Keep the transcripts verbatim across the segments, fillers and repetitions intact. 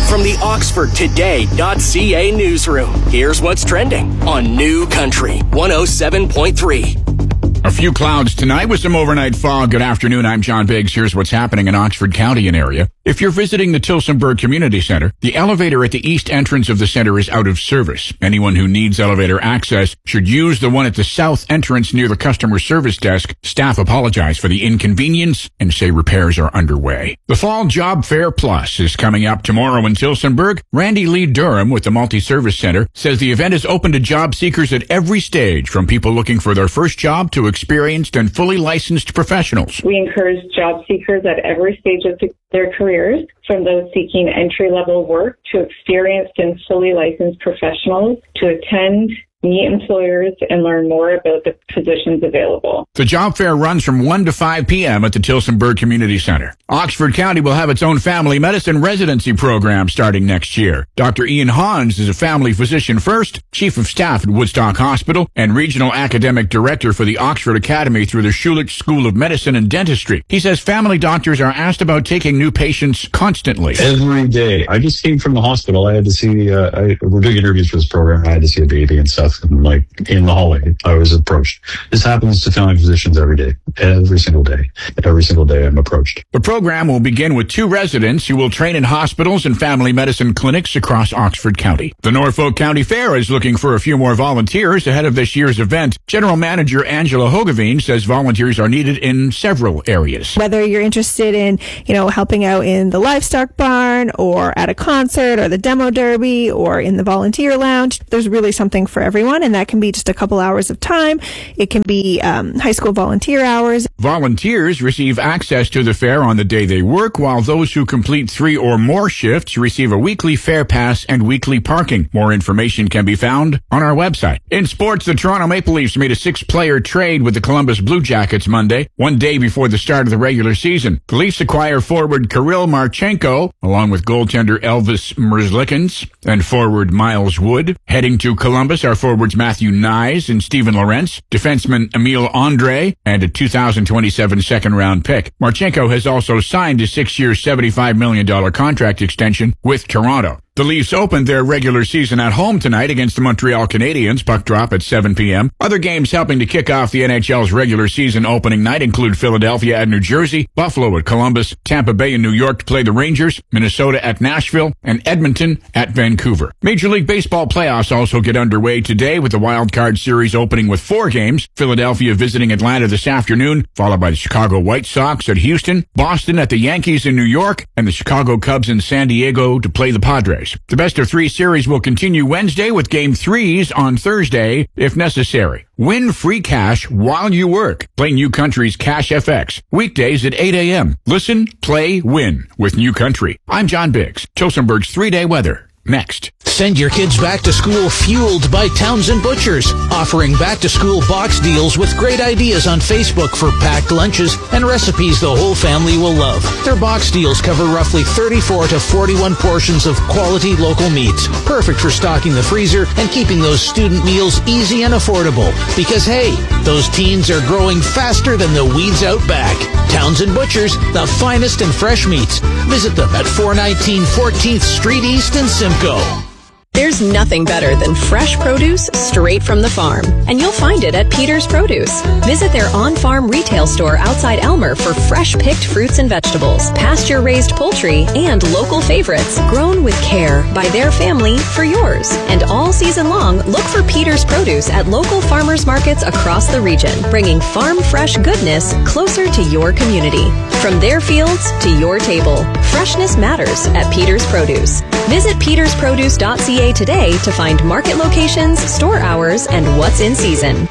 From the Oxford Today dot C A newsroom, here's what's trending on New Country one oh seven point three. A few clouds tonight with some overnight fog. Good afternoon. I'm John Biggs. Here's what's happening in Oxford County and area. If you're visiting the Tillsonburg Community Center, the elevator at the east entrance of the center is out of service. Anyone who needs elevator access should use the one at the south entrance near the customer service desk. Staff apologize for the inconvenience and say repairs are underway. The Fall Job Fair Plus is coming up tomorrow in Tillsonburg. Randy Lee Durham with the Multi-Service Center says the event is open to job seekers at every stage, from people looking for their first job to experienced and fully licensed professionals. We encourage job seekers at every stage of their careers, from those seeking entry-level work to experienced and fully licensed professionals, to attend, meet employers, and learn more about the positions available. The job fair runs from one to five p.m. at the Tillsonburg Community Center. Oxford County will have its own family medicine residency program starting next year. Doctor Ian Hans is a family physician first, chief of staff at Woodstock Hospital, and regional academic director for the Oxford Academy through the Schulich School of Medicine and Dentistry. He says family doctors are asked about taking new patients constantly. Every day. I just came from the hospital. I had to see, uh, I, we're doing interviews for this program. I had to see a baby and stuff. And like in the hallway, I was approached. This happens to family physicians every day, every single day. Every single day I'm approached. The program will begin with two residents who will train in hospitals and family medicine clinics across Oxford County. The Norfolk County Fair is looking for a few more volunteers ahead of this year's event. General Manager Angela Hogeveen says volunteers are needed in several areas. Whether you're interested in, you know, helping out in the livestock barn or at a concert or the demo derby or in the volunteer lounge, there's really something for everyone, and that can be just a couple hours of time. It can be um, high school volunteer hours. Volunteers receive access to the fair on the day they work, while those who complete three or more shifts receive a weekly fair pass and weekly parking. More information can be found on our website. In sports, the Toronto Maple Leafs made a six-player trade with the Columbus Blue Jackets Monday, one day before the start of the regular season. The Leafs acquire forward Kirill Marchenko, along with goaltender Elvis Merzlikins and forward Miles Wood. Heading to Columbus are forwards Matthew Nyes and Steven Lorentz, defenseman Emile Andre, and a two thousand twenty-seven second-round pick. Marchenko has also signed a six-year, seventy-five million dollars contract extension with Toronto. The Leafs opened their regular season at home tonight against the Montreal Canadiens. Puck drop at seven p.m. Other games helping to kick off the N H L's regular season opening night include Philadelphia at New Jersey, Buffalo at Columbus, Tampa Bay and New York to play the Rangers, Minnesota at Nashville, and Edmonton at Vancouver. Major League Baseball playoffs also get underway today with the Wild Card Series opening with four games. Philadelphia visiting Atlanta this afternoon, followed by the Chicago White Sox at Houston, Boston at the Yankees in New York, and the Chicago Cubs in San Diego to play the Padres. The best of three series will continue Wednesday with game threes on Thursday if necessary. Win free cash while you work. Play New Country's Cash F X. Weekdays at eight a.m. Listen, play, win with New Country. I'm John Biggs. Tillsonburg's three-day weather. Next. Send your kids back to school fueled by Townsend Butchers, offering back-to-school box deals with great ideas on Facebook for packed lunches and recipes the whole family will love. Their box deals cover roughly thirty-four to forty-one portions of quality local meats, perfect for stocking the freezer and keeping those student meals easy and affordable. Because, hey, those teens are growing faster than the weeds out back. Townsend Butchers, the finest and fresh meats. Visit them at four nineteen fourteenth Street East in Simcoe. There's nothing better than fresh produce straight from the farm, and you'll find it at Peter's Produce. Visit their on-farm retail store outside Elmer for fresh-picked fruits and vegetables, pasture-raised poultry, and local favorites grown with care by their family for yours. And all season long, look for Peter's Produce at local farmers markets across the region, bringing farm-fresh goodness closer to your community. From their fields to your table, freshness matters at Peter's Produce. Visit peters produce dot c a today to find market locations, store hours, and what's in season.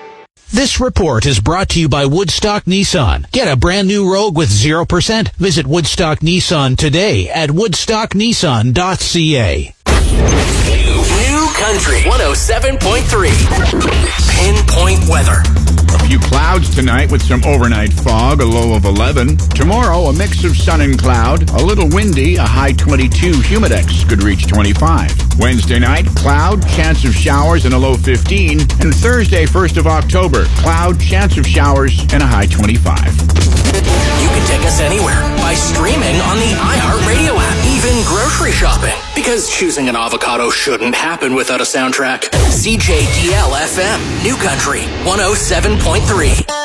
This report is brought to you by Woodstock Nissan. Get a brand new Rogue with zero percent. Visit Woodstock Nissan today at woodstock nissan dot c a. New Country one oh seven point three. Pinpoint weather. A few clouds tonight with some overnight fog, a low of eleven. Tomorrow, a mix of sun and cloud, a little windy, a high twenty-two. Humidex could reach twenty-five. Wednesday night, cloud, chance of showers, and a low fifteen. And Thursday, first of October, cloud, chance of showers, and a high twenty-five. You can take us anywhere by streaming on the iHeartRadio app, even grocery shopping. Because choosing an avocado shouldn't happen without a soundtrack. C J D L F M, New Country, one oh seven point three.